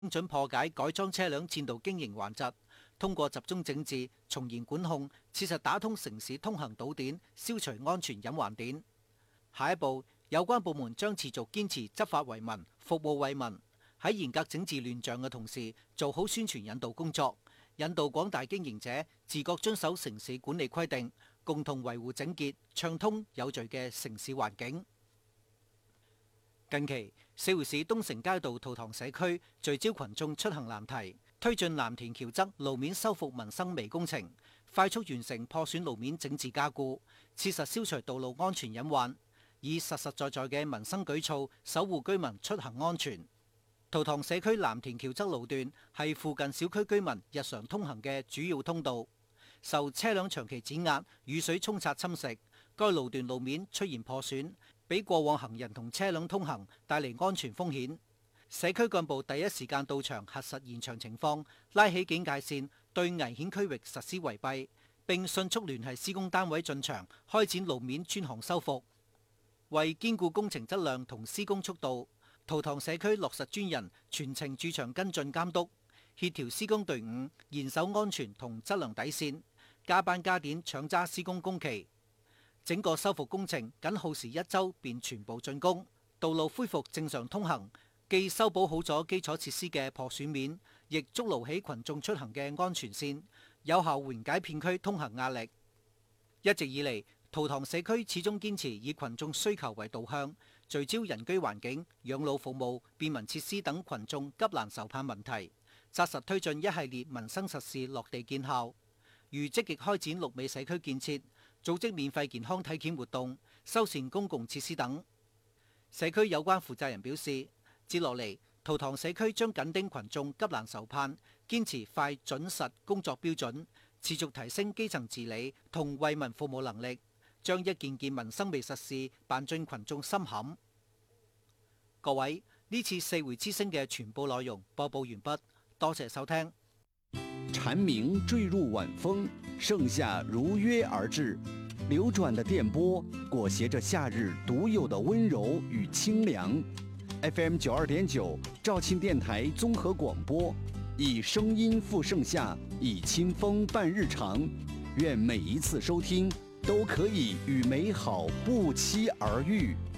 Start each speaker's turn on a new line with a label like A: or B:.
A: 精準破解改裝車輛佔道經營頑疾，通過集中整治、從嚴管控，切實打通城市通行堵點，消除安全隱患點。下一步，有關部門將持續堅持執法為民、服務為民，喺嚴格整治亂象嘅同時，做好宣傳引導工作，引導廣大經營者自覺遵守城市管理規定，共同維護整潔、暢通有序嘅城市環境。近期，四會市東城街道圖塘社區聚焦群眾出行難題，推進藍田橋側路面修復民生微工程，快速完成破損路面整治加固，切實消除道路安全隱患，以實實在在嘅民生舉措守護居民出行安全。圖塘社區藍田橋側路段係附近小區居民日常通行嘅主要通道，受車輛長期擠壓、雨水沖刷侵蝕，該路段路面出現破損，俾過往行人同車輛通行帶嚟安全風險。社區幹部第一時間到場核實現場情況，拉起警戒線，對危險區域實施圍蔽，並迅速聯繫施工單位進場開展路面專項修復。為兼顧工程質量同施工速度，圖塘社區落實專人全程駐場跟進監督，協調施工隊伍，嚴守安全同質量底線，加班加點搶揸施工工期。整個修復工程僅耗時1週便全部竣工，道路恢復正常通行，既修補好咗基礎設施嘅破損面，亦築牢起群眾出行嘅安全線，有效緩解片區通行壓力。一直以嚟，圖塘社區始終堅持以群眾需求為導向，聚焦人居環境、養老服務、便民設施等群眾急難愁盼問題，紮實推進一系列民生實事落地見效，如積極開展綠美社區建設，組織免費健康體檢活動、修繕公共設施等。社區有關負責人表示，接落嚟，圖塘社區將緊盯群眾急難愁盼，堅持快準實工作標準，持續提升基層治理同為民服務能力，將一件件民生微實事辦進群眾心坎。各位，呢次四會之聲嘅全部內容播報完畢，多謝收聽。
B: 蝉鳴墜入晚風，盛夏如約而至，流轉的電波裹挾着夏日獨有的溫柔與清涼。FM 92.9肇慶電台綜合廣播，以聲音赴盛夏，以清風伴日常。願每一次收聽都可以與美好不期而遇。